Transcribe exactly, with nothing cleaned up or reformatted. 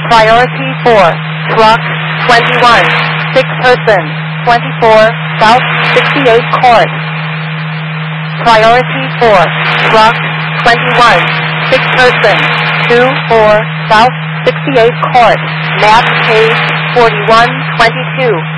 Priority four, truck twenty-one, six person, twenty-four, South sixty-eight Court. Priority four, truck twenty-one, six person, two four, South sixty-eight Court, map page forty-one twenty-two.